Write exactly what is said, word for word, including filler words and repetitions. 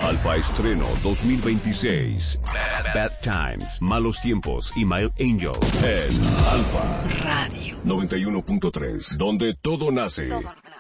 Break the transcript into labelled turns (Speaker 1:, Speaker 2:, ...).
Speaker 1: Alfa Estreno dos mil veintiséis. Bad, Bad Times, Malos Tiempos y My Angel. En Alfa
Speaker 2: Radio
Speaker 1: noventa y uno punto tres, donde todo nace.
Speaker 2: Todo